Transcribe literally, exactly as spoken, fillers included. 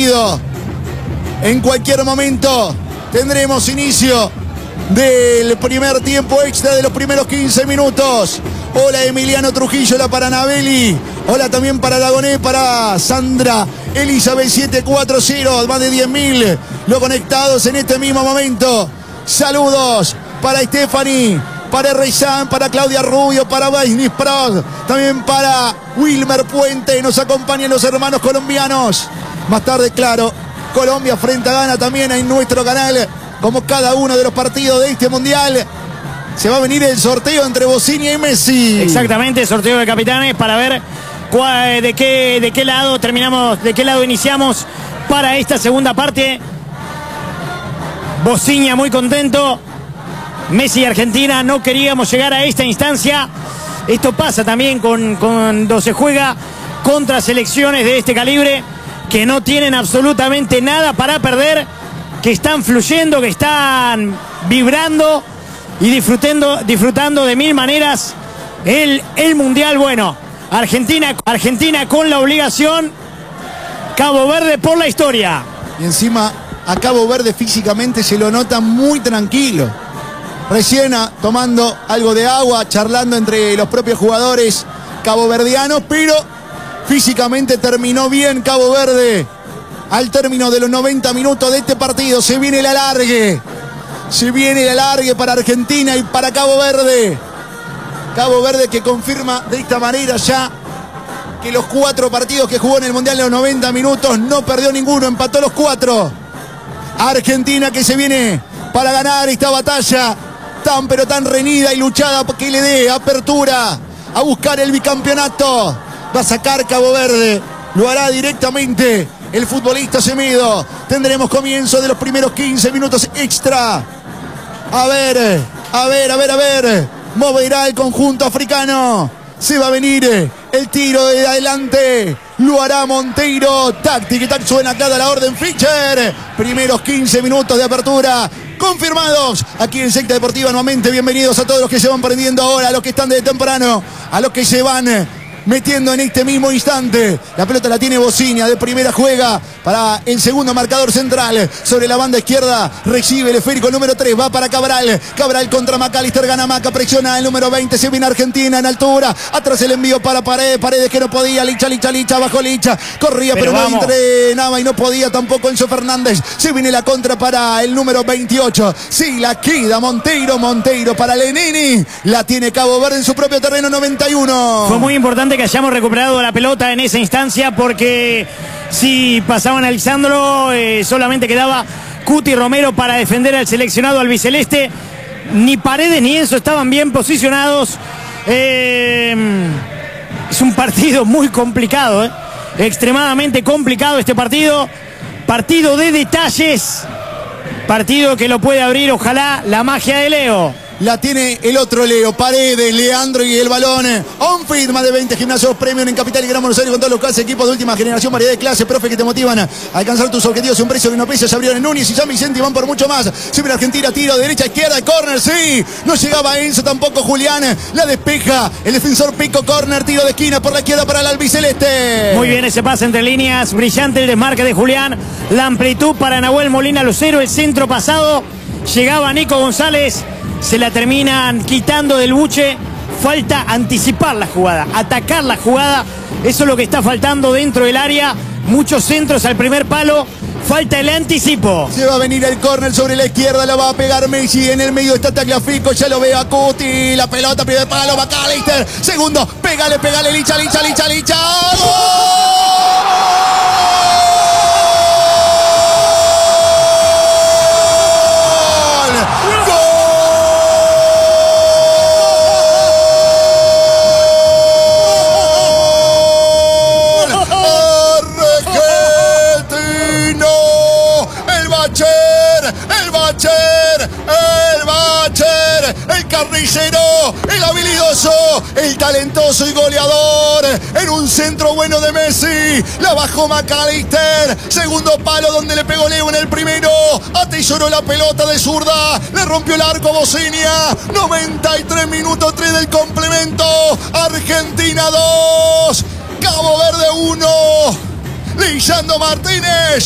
partido. En cualquier momento tendremos inicio del primer tiempo extra de los primeros quince minutos. Hola Emiliano Trujillo, hola para Anabeli, hola también para Lagoné, para Sandra Elizabeth siete cuatro cero, más de diez mil los conectados en este mismo momento. Saludos para Stephanie, para Rezán, para Claudia Rubio, para Baisnis Prog, también para Wilmer Puente. Nos acompañan los hermanos colombianos. Más tarde, claro, Colombia frente a Ghana también en nuestro canal, como cada uno de los partidos de este mundial. Se va a venir el sorteo entre Bocinia y Messi. Exactamente, sorteo de capitanes para ver cuál, de qué, de qué lado terminamos, de qué lado iniciamos para esta segunda parte. Bocinia muy contento. Messi y Argentina no queríamos llegar a esta instancia. Esto pasa también con, cuando se juega contra selecciones de este calibre, que no tienen absolutamente nada para perder, que están fluyendo, que están vibrando y disfrutando, disfrutando de mil maneras el, el Mundial. Bueno, Argentina, Argentina con la obligación, Cabo Verde por la historia. Y encima a Cabo Verde físicamente se lo nota muy tranquilo. Recién tomando algo de agua, charlando entre los propios jugadores caboverdianos, pero físicamente terminó bien Cabo Verde. Al término de los noventa minutos de este partido se viene el alargue. Se viene el alargue para Argentina y para Cabo Verde. Cabo Verde que confirma de esta manera ya que los cuatro partidos que jugó en el Mundial de los noventa minutos no perdió ninguno, empató los cuatro. Argentina que se viene para ganar esta batalla tan pero tan reñida y luchada, que le dé apertura a buscar el bicampeonato. Va a sacar Cabo Verde, lo hará directamente el futbolista Semedo. Tendremos comienzo de los primeros quince minutos extra. A ver, a ver, a ver, a ver. Moverá el conjunto africano. Se va a venir el tiro de adelante. Lo hará Monteiro. Táctica y tac, suena clara la orden Fischer. Primeros quince minutos de apertura confirmados aquí en Secta Deportiva. Nuevamente bienvenidos a todos los que se van prendiendo ahora, a los que están desde temprano, a los que se van metiendo en este mismo instante. La pelota la tiene Bocinia, de primera juega para el segundo marcador central. Sobre la banda izquierda recibe el esférico número tres, va para Cabral. Cabral contra McAllister, gana Maca, presiona el número veinte, se viene Argentina en altura. Atrás el envío para Paredes, Paredes que no podía, Licha, Licha, Licha, bajo Licha. Corría pero, pero no entrenaba y no podía tampoco Enzo Fernández. Se viene la contra para el número veintiocho. Sí, la queda Monteiro, Monteiro para Lenini. La tiene Cabo Verde en su propio terreno, noventa y uno. Fue muy importante que hayamos recuperado la pelota en esa instancia, porque si pasaba analizando, eh, solamente quedaba Cuti Romero para defender al seleccionado albiceleste. Ni Paredes ni Enzo estaban bien posicionados. Eh, es un partido muy complicado, eh. extremadamente complicado este partido. Partido de detalles. Partido que lo puede abrir, ojalá, la magia de Leo. La tiene el otro Leo, Paredes, Leandro y el balón. On-Fit, más de veinte gimnasios premium en Capital y Gran Buenos Aires con todos los clases, equipos de última generación, variedad de clases, profe que te motivan a alcanzar tus objetivos a un precio que no pesa. Se abrieron en Núñez y San Vicente y van por mucho más. Siempre Argentina, tiro, derecha, izquierda, córner, sí. No llegaba Enzo, tampoco Julián. La despeja el defensor Pico, córner, tiro de esquina por la izquierda para el albiceleste. Muy bien ese pase entre líneas, brillante el desmarque de Julián. La amplitud para Nahuel Molina Lucero, el centro pasado. Llegaba Nico González. Se la terminan quitando del buche. Falta anticipar la jugada, atacar la jugada. Eso es lo que está faltando dentro del área. Muchos centros al primer palo. Falta el anticipo. Se va a venir el córner sobre la izquierda. La va a pegar Messi. En el medio está Tagliafico. Ya lo ve a Cuti. La pelota, primer palo. McAllister. Segundo. Pégale, pégale. Licha, Licha, Licha, Licha. ¡Gol! El habilidoso, el talentoso y goleador. En un centro bueno de Messi. La bajó McAllister. Segundo palo donde le pegó Leo en el primero. Atesoró la pelota de zurda. Le rompió el arco Bocinia. noventa y tres minutos, tres del complemento. Argentina dos. Cabo Verde uno. Lisandro Martínez